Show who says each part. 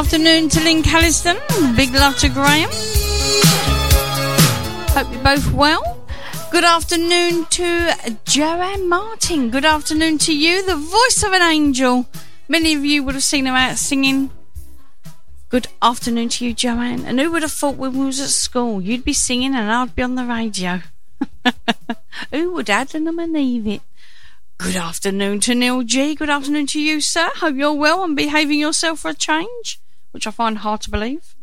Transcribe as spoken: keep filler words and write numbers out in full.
Speaker 1: Afternoon to Lynn Calliston. Big love to Graham. Hope you're both well. Good afternoon to Joanne Martin. Good afternoon to you, the voice of an angel. Many of you would have seen her out singing. Good afternoon to you, Joanne. And who would have thought when we was at school you'd be singing and I'd be on the radio? Who would Adam and believe it? Good afternoon to Neil G. Good afternoon to you, sir. Hope you're well and behaving yourself for a change, which I find hard to believe.